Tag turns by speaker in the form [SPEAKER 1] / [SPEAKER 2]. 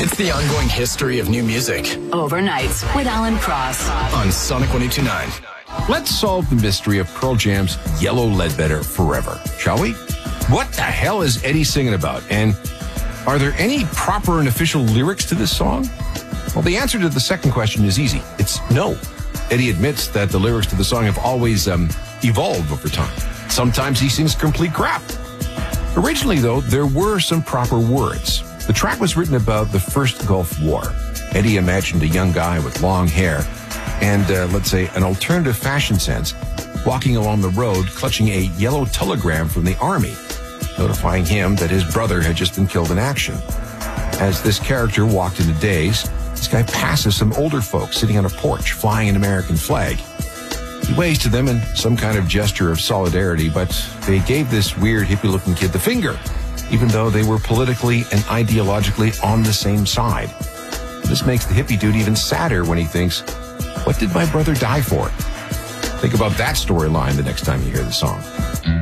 [SPEAKER 1] It's the ongoing history of new music.
[SPEAKER 2] Overnights with Alan Cross.
[SPEAKER 1] On Sonic 102.9.
[SPEAKER 3] Let's solve the mystery of Pearl Jam's Yellow Ledbetter Forever, shall we? What the hell is Eddie singing about? And are there any proper and official lyrics to this song? Well, the answer to the second question is easy. It's no. Eddie admits that the lyrics to the song have always evolved over time. Sometimes he sings complete crap. Originally, though, there were some proper words. The track was written about the first Gulf War. Eddie imagined a young guy with long hair and, let's say, an alternative fashion sense, walking along the road, clutching a yellow telegram from the army, notifying him that his brother had just been killed in action. As this character walked in a daze, this guy passes some older folks sitting on a porch, flying an American flag. He waves to them in some kind of gesture of solidarity, but they gave this weird hippie-looking kid the finger, even though they were politically and ideologically on the same side. This makes the hippie dude even sadder when he thinks, what did my brother die for? Think about that storyline the next time you hear the song.